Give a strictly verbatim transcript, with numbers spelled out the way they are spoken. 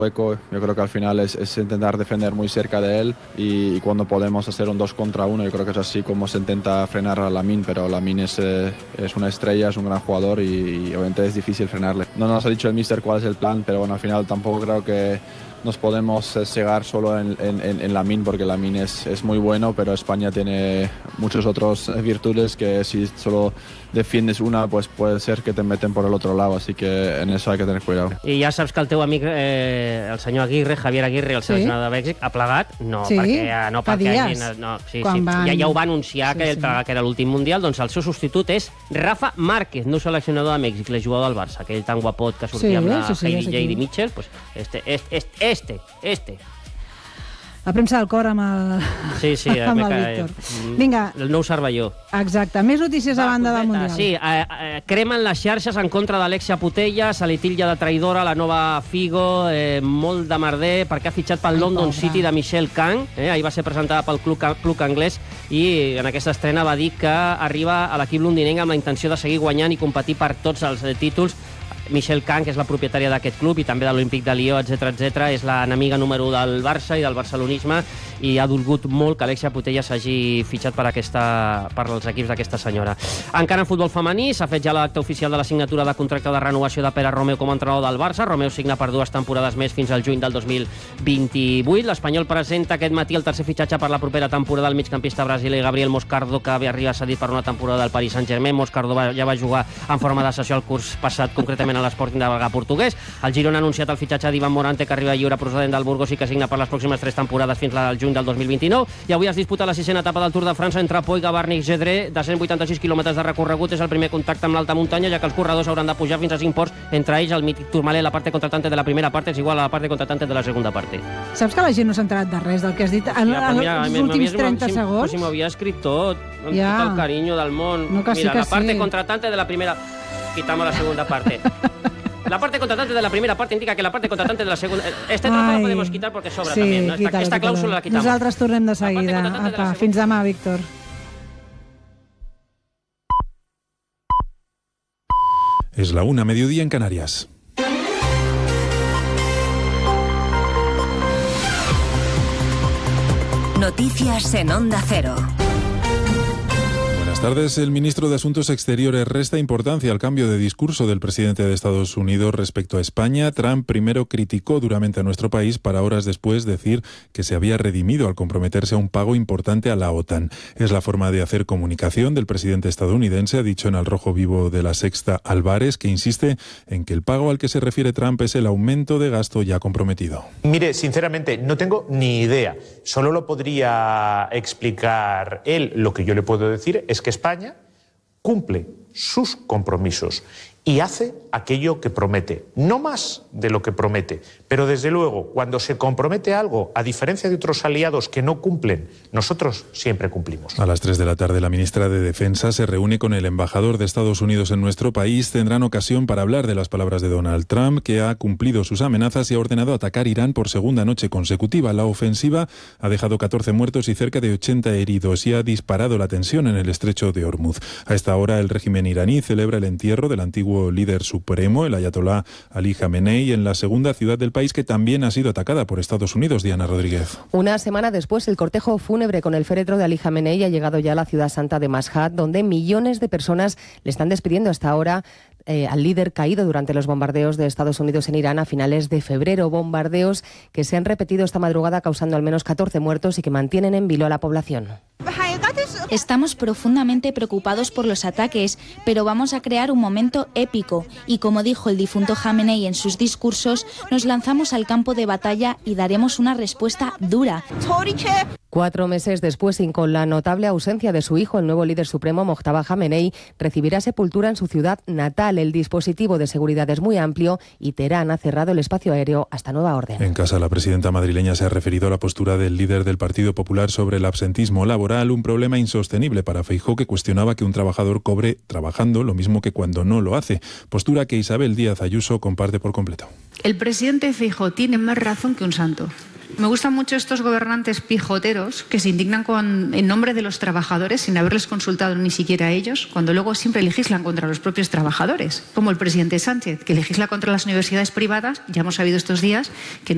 Yo creo que al final es, es intentar defender muy cerca de él y, y cuando podemos hacer un dos contra uno, yo creo que es así como se intenta frenar a Lamine, pero Lamine es, eh, es una estrella, es un gran jugador y, y obviamente es difícil frenarle. No nos ha dicho el míster cuál es el plan, pero bueno, al final tampoco creo que nos podemos eh, cegar solo en, en, en Lamine, porque Lamine es, es muy bueno, pero España tiene muchas otras virtudes que si solo defiendes una, pues puede ser que te meten por el otro lado, así que en eso hay que tener cuidado. I ja saps que el teu amic, eh, el senyor Aguirre, Javier Aguirre, el seleccionador sí. de Mèxic, ha plegat? No, sí, perquè, no, perquè hagin, no, sí, sí, van... ja, ja ho va anunciar sí, que, sí. que era l'últim Mundial, doncs el seu substitut és Rafa Márquez, nou seleccionador de Mèxic, l'exjugador del Barça, aquell tan guapot que sortia sí, amb la sí, sí, Heidi J D Mitchell, pues este, este, este, este. La premsa del cor amb el, sí, sí, amb el Víctor. Vinga. El nou Cervelló. Exacte. Més notícies Va, a banda Puteta, del Mundial. Sí, eh, eh, cremen les xarxes en contra d'Alexia Putellas, se li titlla de traïdora la nova Figo, eh, molt de merder, perquè ha fitxat pel Ai, London pobra. City de Michelle Kang. Eh, ahir va ser presentada pel club, club anglès i en aquesta estrena va dir que arriba a l'equip londinenc amb la intenció de seguir guanyant i competir per tots els eh, títols. Michelle Kang, que és la propietària d'aquest club i també de l'Olímpic de Lió, etcètera, etcètera, és l'enemiga número u del Barça i del barcelonisme i ha dolgut molt que Alexia Putellas s'hagi fitxat per, aquesta, per als equips d'aquesta senyora. Encara en futbol femení, s'ha fet ja l'acte oficial de la signatura de contracte de renovació de Pere Romeu com a entrenador del Barça. Romeu signa per dues temporades més fins al juny del dos mil vint-i-vuit. L'Espanyol presenta aquest matí el tercer fitxatge per la propera temporada del migcampista brasiler Gabriel Moscardo, que arriba cedit per una temporada del Paris Saint-Germain. Moscardo va, ja va jugar en forma de sessió al curs passat, concretament a l'Sporting de Braga portuguès. El Girona ha anunciat el fitxatge d'Ivan Morante, que arriba lliure procedent del Burgos i que signa per les pròximes tres temporades fins al juny del dos mil vint-i-nou. I avui es disputa la sisena etapa del Tour de França entre Pau i Gavarni-Gedré, de cent vuitanta-sis quilòmetres de recorregut. És el primer contacte amb l'alta muntanya, ja que els corredors hauran de pujar fins a cinc ports, entre ells el mític Tourmalet. La parte contratante de la primera parte és igual a la parte contratante de la segunda parte. Saps que la gent no s'ha enterat de res del que has dit en, ja, en els últims trenta segons? Pues si m'ho havia escrit tot, amb ja. tot el carinyo del món. No, que Mira, sí, que la parte sí. contratante de la primera... Quitamos la segunda parte. La parte contratante de la primera parte indica que la parte contratante de la segunda... Este trozo lo podemos quitar porque sobra sí, también, ¿no? Esta, quítalo, esta clàusula la quitamos. Nosaltres tornem de seguida. Apa, de fins demà, Víctor. Es la una, mediodía en Canarias. Noticias en Onda Cero. Buenas tardes. El ministro de Asuntos Exteriores resta importancia al cambio de discurso del presidente de Estados Unidos respecto a España. Trump primero criticó duramente a nuestro país para horas después decir que se había redimido al comprometerse a un pago importante a la OTAN. Es la forma de hacer comunicación del presidente estadounidense, ha dicho en Al Rojo Vivo de La Sexta Álvarez, que insiste en que el pago al que se refiere Trump es el aumento de gasto ya comprometido. Mire, sinceramente, no tengo ni idea. Solo lo podría explicar él. Lo que yo le puedo decir es que España cumple sus compromisos y hace aquello que promete, no más de lo que promete, pero desde luego cuando se compromete algo, a diferencia de otros aliados que no cumplen, nosotros siempre cumplimos. A las tres de la tarde la ministra de Defensa se reúne con el embajador de Estados Unidos en nuestro país. Tendrán ocasión para hablar de las palabras de Donald Trump, que ha cumplido sus amenazas y ha ordenado atacar Irán por segunda noche consecutiva. La ofensiva ha dejado catorce muertos y cerca de ochenta heridos y ha disparado la tensión en el estrecho de Hormuz. A esta hora el régimen iraní celebra el entierro del antiguo líder supremo, el ayatolá Ali Khamenei, en la segunda ciudad del país que también ha sido atacada por Estados Unidos. Diana Rodríguez. Una semana después, el cortejo fúnebre con el féretro de Ali Khamenei ha llegado ya a la ciudad santa de Mashhad, donde millones de personas le están despidiendo hasta ahora eh, al líder caído durante los bombardeos de Estados Unidos en Irán a finales de febrero. Bombardeos que se han repetido esta madrugada, causando al menos catorce muertos y que mantienen en vilo a la población. Estamos profundamente preocupados por los ataques, pero vamos a crear un momento épico y, como dijo el difunto Khamenei en sus discursos, nos lanzamos al campo de batalla y daremos una respuesta dura. Cuatro meses después, y con la notable ausencia de su hijo, el nuevo líder supremo, Mojtaba Khamenei, recibirá sepultura en su ciudad natal. El dispositivo de seguridad es muy amplio y Teherán ha cerrado el espacio aéreo hasta nueva orden. En casa, la presidenta madrileña se ha referido a la postura del líder del Partido Popular sobre el absentismo laboral, un problema insostenible para Feijóo, que cuestionaba que un trabajador cobre trabajando lo mismo que cuando no lo hace. Postura que Isabel Díaz Ayuso comparte por completo. El presidente Feijóo tiene más razón que un santo. Me gustan mucho estos gobernantes pijoteros que se indignan con, en nombre de los trabajadores sin haberles consultado ni siquiera a ellos, cuando luego siempre legislan contra los propios trabajadores, como el presidente Sánchez, que legisla contra las universidades privadas. Ya hemos sabido estos días que